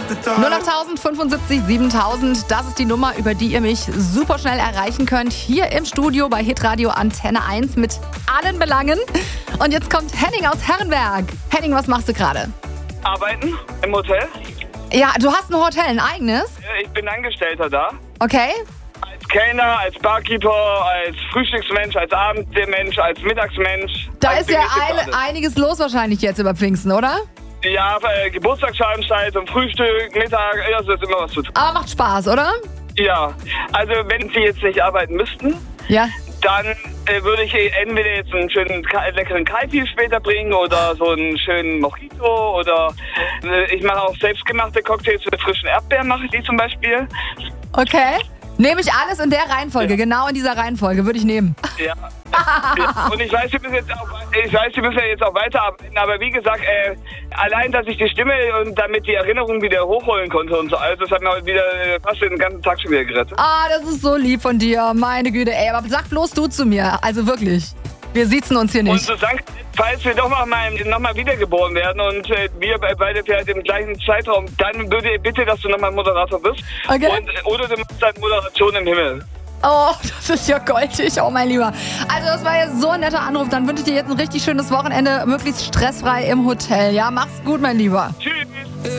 08000 75 7000, das ist die Nummer, über die ihr mich super schnell erreichen könnt. Hier im Studio bei Hitradio Antenne 1 mit allen Belangen. Und jetzt kommt Henning aus Herrenberg. Henning, was machst du gerade? Arbeiten im Hotel. Ja, du hast ein Hotel, ein eigenes? Ich bin Angestellter da. Okay. Als Kellner, als Barkeeper, als Frühstücksmensch, als Abendmensch, als Mittagsmensch. Da als ist ja alles. einiges los wahrscheinlich jetzt über Pfingsten, oder? Ja, Geburtstagsveranstaltung, Frühstück, Mittag, das ist immer was zu tun. Aber macht Spaß, oder? Ja, also wenn Sie jetzt nicht arbeiten müssten, Ja. dann würde ich entweder jetzt einen schönen leckeren Kaipi später bringen oder so einen schönen Mojito oder ich mache auch selbstgemachte Cocktails mit frischen Erdbeeren, mache ich die zum Beispiel. Okay. Nehme ich alles in der Reihenfolge, genau in dieser Reihenfolge würde ich nehmen. Ja. Und ich weiß, Sie müssen ja jetzt auch weiterarbeiten, aber wie gesagt, allein, dass ich die Stimme und damit die Erinnerung wieder hochholen konnte und so alles, das hat mir heute wieder fast den ganzen Tag schon wieder gerettet. Ah, das ist so lieb von dir, meine Güte, ey, aber sag bloß du zu mir, also wirklich. Wir siezen uns hier Und nicht. so sagen, falls wir doch noch mal wiedergeboren werden und wir beide vielleicht im gleichen Zeitraum, dann würde ich bitte, dass du nochmal Moderator bist. Okay. Oder du machst halt Moderation im Himmel. Oh, das ist ja goldig, oh mein Lieber. Also das war jetzt so ein netter Anruf, dann wünsche ich dir jetzt ein richtig schönes Wochenende, möglichst stressfrei im Hotel, ja? Mach's gut, mein Lieber. Tschüss.